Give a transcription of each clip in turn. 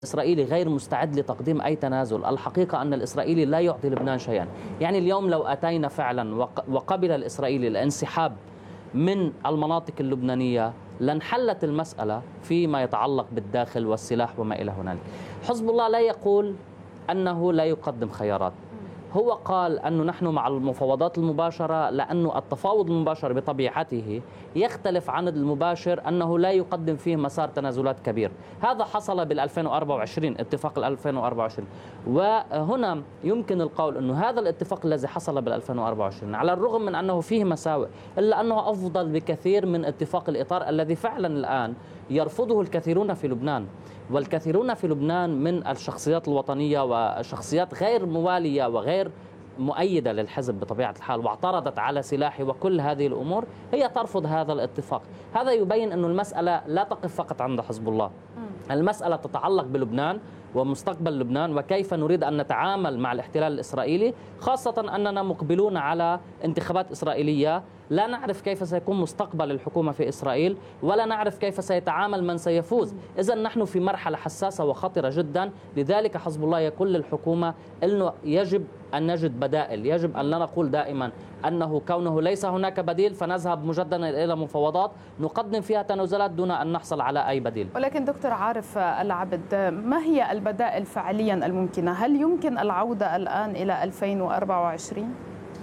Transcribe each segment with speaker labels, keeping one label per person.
Speaker 1: الإسرائيلي غير مستعد لتقديم أي تنازل. الحقيقة أن الإسرائيلي لا يعطي لبنان شيئا. يعني اليوم لو أتينا فعلا وقبل الإسرائيلي الانسحاب من المناطق اللبنانية لانحلت المسألة فيما يتعلق بالداخل والسلاح وما إلى هنالك. حزب الله لا يقول أنه لا يقدم خيارات، هو قال أنه نحن مع المفاوضات المباشرة، لأنه التفاوض المباشر بطبيعته يختلف عن المباشر أنه لا يقدم فيه مسار تنازلات كبير. هذا حصل بال2024 اتفاق 2024. وهنا يمكن القول أنه هذا الاتفاق الذي حصل بال2024 على الرغم من أنه فيه مساوئ إلا أنه أفضل بكثير من اتفاق الإطار الذي فعلا الآن يرفضه الكثيرون في لبنان. والكثيرون في لبنان من الشخصيات الوطنية وشخصيات غير موالية وغير مؤيدة للحزب بطبيعة الحال واعترضت على سلاحه وكل هذه الأمور هي ترفض هذا الاتفاق. هذا يبين أن المسألة لا تقف فقط عند حزب الله، المسألة تتعلق بلبنان ومستقبل لبنان وكيف نريد أن نتعامل مع الاحتلال الإسرائيلي، خاصة أننا مقبلون على انتخابات إسرائيلية لا نعرف كيف سيكون مستقبل الحكومة في إسرائيل ولا نعرف كيف سيتعامل من سيفوز. إذن نحن في مرحلة حساسة وخطرة جدا. لذلك حزب الله يقول للحكومة أنه يجب أن نجد بدائل، يجب أن لا نقول دائما أنه كونه ليس هناك بديل فنذهب مجددا إلى مفاوضات نقدم فيها تنازلات دون أن نحصل على أي بديل.
Speaker 2: ولكن دكتور عارف العبد، ما هي البدائل فعليا الممكنة؟ هل يمكن العودة الآن إلى 2024؟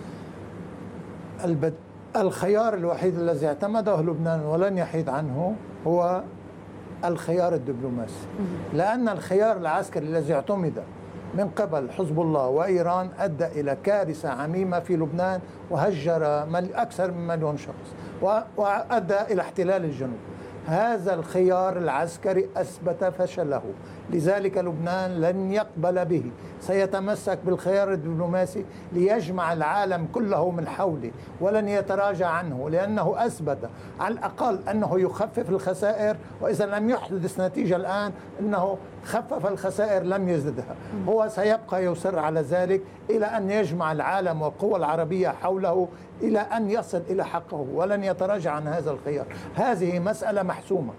Speaker 3: الخيار الوحيد الذي اعتمده لبنان ولن يحيد عنه هو الخيار الدبلوماسي، لأن الخيار العسكري الذي اعتمد من قبل حزب الله وإيران أدى إلى كارثة عميمة في لبنان وهجر أكثر من 1,000,000 شخص وأدى إلى احتلال الجنوب. هذا الخيار العسكري أثبت فشله، لذلك لبنان لن يقبل به، سيتمسك بالخيار الدبلوماسي ليجمع العالم كله من حوله ولن يتراجع عنه، لأنه أثبت على الأقل أنه يخفف الخسائر، وإذا لم يحدث نتيجة الآن أنه خفف الخسائر لم يزدها. هو سيبقى يصر على ذلك إلى أن يجمع العالم والقوى العربية حوله إلى أن يصل إلى حقه ولن يتراجع عن هذا الخيار. هذه مسألة محسومة.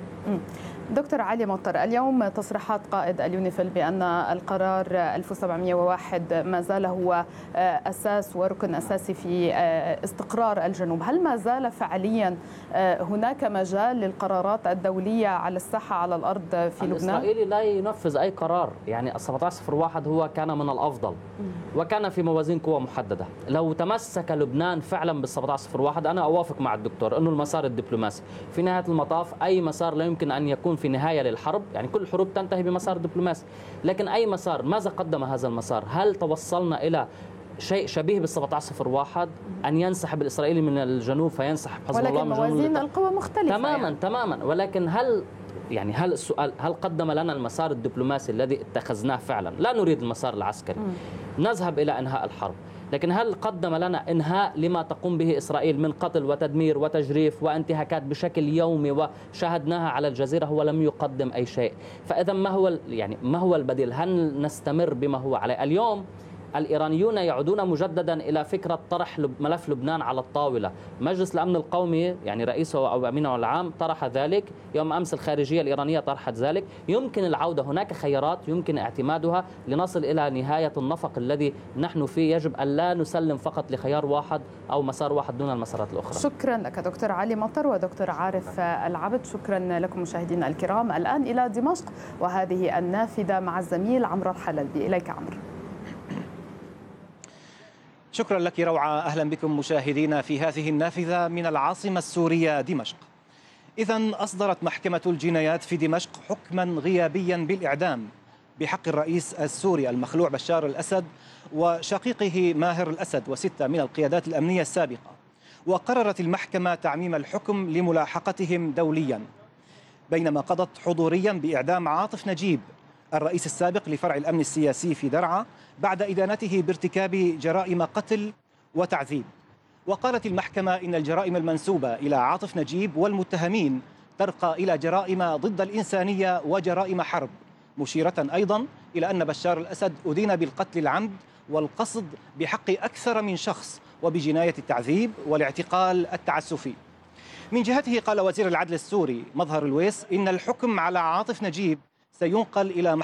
Speaker 2: دكتور علي مطر، اليوم تصريحات قائد اليونيفيل بأن القرار 1701 ما زال هو أساس وركن أساسي في استقرار الجنوب. هل ما زال فعليا هناك مجال للقرارات الدولية على الساحة على الأرض في لبنان؟
Speaker 1: الإسرائيلي لا ينفذ أي قرار. يعني 1701 هو كان من الأفضل وكان في موازين قوى محددة. لو تمسك لبنان فعلا بال 1701 أنا أوافق مع الدكتور أنه المسار الدبلوماسي في نهاية المطاف أي مسار لا يمكن أن يكون في نهاية للحرب، يعني كل الحروب تنتهي بمسار دبلوماسي، لكن أي مسار ماذا قدم هذا المسار؟ هل توصلنا إلى شيء شبيه بال 1701 أن ينسحب الإسرائيلي من الجنوب فينسحب حزب الله من الجنوب؟
Speaker 2: ولكن موازين القوى مختلفة
Speaker 1: تماما. ولكن هل السؤال هل قدم لنا المسار الدبلوماسي الذي اتخذناه فعلا؟ لا نريد المسار العسكري، نذهب إلى إنهاء الحرب، لكن هل قدم لنا إنهاء لما تقوم به إسرائيل من قتل وتدمير وتجريف وانتهاكات بشكل يومي وشاهدناها على الجزيرة؟ هو لم يقدم أي شيء. فإذا ما هو البديل؟ هل نستمر بما هو عليه؟ اليوم الإيرانيون يعودون مجددا إلى فكرة طرح ملف لبنان على الطاولة. مجلس الأمن القومي يعني رئيسه أو أمينه العام طرح ذلك، يوم أمس الخارجية الإيرانية طرحت ذلك. يمكن العودة، هناك خيارات يمكن اعتمادها لنصل إلى نهاية النفق الذي نحن فيه. يجب أن لا نسلم فقط لخيار واحد أو مسار واحد دون المسارات الأخرى.
Speaker 2: شكرا لك دكتور علي مطر ودكتور عارف العبد. شكرا لكم مشاهدينا الكرام. الآن إلى دمشق وهذه النافذة مع الزميل عمرو الحلبي. إليك عمرو.
Speaker 4: شكرا لك روعة. أهلا بكم مشاهدينا في هذه النافذة من العاصمة السورية دمشق. إذن أصدرت محكمة الجنايات في دمشق حكما غيابيا بالإعدام بحق الرئيس السوري المخلوع بشار الأسد وشقيقه ماهر الأسد وستة من القيادات الأمنية السابقة. وقررت المحكمة تعميم الحكم لملاحقتهم دوليا، بينما قضت حضوريا بإعدام عاطف نجيب الرئيس السابق لفرع الأمن السياسي في درعا بعد إدانته بارتكاب جرائم قتل وتعذيب. وقالت المحكمة إن الجرائم المنسوبة إلى عاطف نجيب والمتهمين ترقى إلى جرائم ضد الإنسانية وجرائم حرب، مشيرة أيضا إلى أن بشار الأسد أدين بالقتل العمد والقصد بحق أكثر من شخص وبجناية التعذيب والاعتقال التعسفي. من جهته قال وزير العدل السوري مظهر الويس إن الحكم على عاطف نجيب سينقل إلى